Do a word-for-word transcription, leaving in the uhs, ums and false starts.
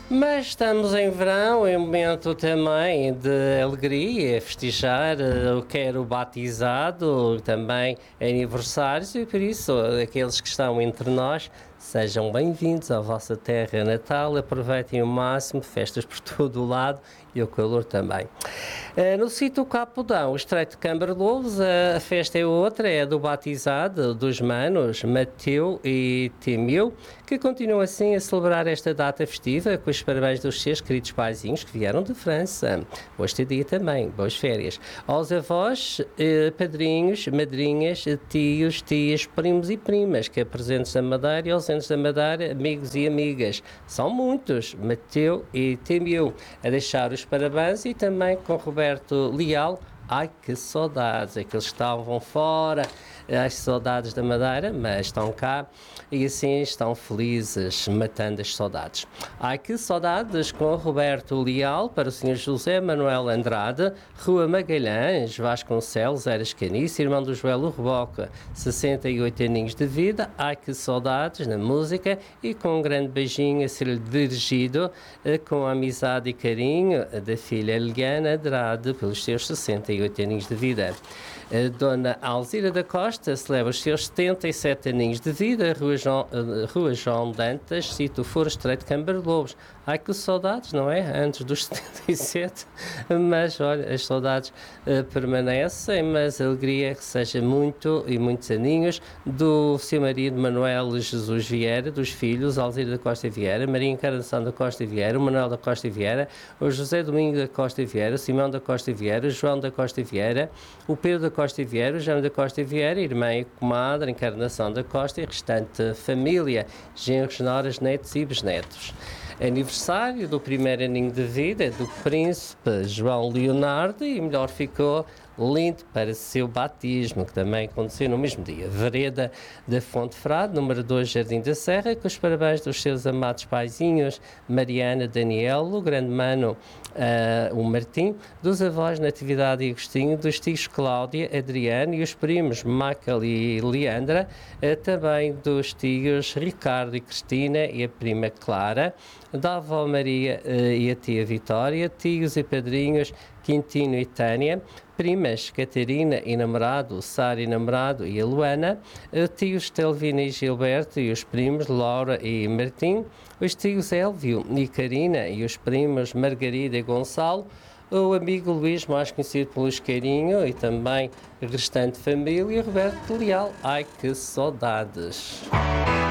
Mas estamos em verão, é um momento também de alegria, festejar, uh, quer o batizado, também aniversários, e por isso aqueles que estão entre nós, sejam bem-vindos à vossa terra natal, aproveitem o máximo, festas por todo o lado e o calor também. Uh, no sítio Capudão, o Estreito de Cambarlouros, a festa é outra, é do batizado dos manos Mateu e Temeu, que continuam assim a celebrar esta data festiva com os parabéns dos seus queridos paizinhos que vieram de França. Boa estadia também, boas férias. Aos avós, eh, padrinhos, madrinhas, tios, tias, primos e primas que apresentam da Madeira e ausentes da Madeira, amigos e amigas. São muitos, Mateu e Temeu, a deixar os parabéns e também com Roberto Leal. Ai, que saudades, aqueles que estavam fora, as saudades da Madeira, mas estão cá e assim estão felizes, matando as saudades. Ai, que saudades com Roberto Leal para o senhor José Manuel Andrade, Rua Magalhães, Vasconcelos, Eras Canice, irmão do Joel Reboca, sessenta e oito aninhos de vida. Ai, que saudades na música e com um grande beijinho a ser dirigido com a amizade e carinho da filha Eliana Andrade pelos seus sessenta e oito aninhos de vida. A Dona Alzira da Costa celebra os seus setenta e sete aninhos de vida, Rua João, Rua João Dantas, sítio Foro Estreito de Cambarlouros. Ai, que saudades, não é? Antes dos setenta e sete, mas olha, as saudades uh, permanecem, mas a alegria que seja muito e muitos aninhos do seu marido Manuel Jesus Vieira, dos filhos Alzira da Costa Vieira, Maria Encarnação da Costa Vieira, o Manuel da Costa Vieira, o José Domingo da Costa Vieira, o Simão da Costa Vieira, o João da Costa Vieira, o Pedro da Costa Vieira, o João da Costa Vieira, irmã e comadre Encarnação da Costa e restante família, genros, noras, netos e bisnetos. Aniversário do primeiro aninho de vida do príncipe João Leonardo e melhor ficou lindo para seu batismo, que também aconteceu no mesmo dia. Vereda da Fonte Frade, número dois, Jardim da Serra, com os parabéns dos seus amados paizinhos, Mariana, Daniel, o grande mano, uh, o Martim, dos avós Natividade e Agostinho, dos tios Cláudia, Adriano e os primos Macal e Leandra, uh, também dos tios Ricardo e Cristina e a prima Clara, da avó Maria uh, e a tia Vitória, tios e padrinhos Quintino e Tânia, primas Catarina e namorado, Sara e namorado e a Luana, tios Telvina e Gilberto e os primos Laura e Martim, os tios Elvio e Karina e os primos Margarida e Gonçalo, o amigo Luís, mais conhecido pelo Isqueirinho, e também a restante família, Roberto Leal. Ai, que saudades!